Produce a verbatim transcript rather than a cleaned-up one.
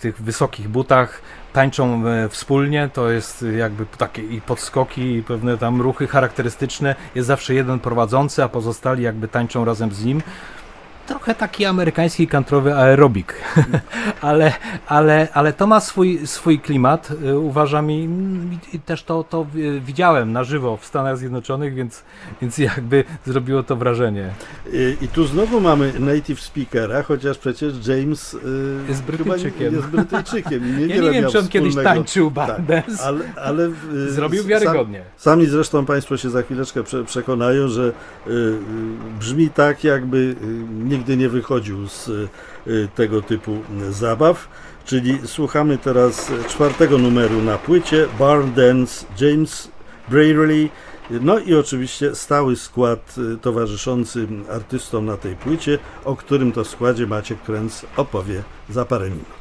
tych wysokich butach, tańczą wspólnie, to jest jakby takie i podskoki, i pewne tam ruchy charakterystyczne. Jest zawsze jeden prowadzący, a pozostali jakby tańczą razem z nim. Trochę taki amerykański kantrowy aerobik, ale, ale, ale to ma swój, swój klimat, uważam, i, i też to, to widziałem na żywo w Stanach Zjednoczonych, więc, więc jakby zrobiło to wrażenie. I, i tu znowu mamy native speakera, chociaż przecież James y, jest Brytyjczykiem. Jest Brytyjczykiem. Nie, ja nie wiem, czy on kiedyś tańczył bar tak, dance. ale, ale y, zrobił wiarygodnie. Sam, sami zresztą Państwo się za chwileczkę prze, przekonają, że y, y, brzmi tak, jakby y, nigdy nie wychodził z y, tego typu zabaw. Czyli słuchamy teraz czwartego numeru na płycie, Barn Dance, James Brierley. No i oczywiście stały skład towarzyszący artystom na tej płycie, o którym to składzie Maciek Kręc opowie za parę minut.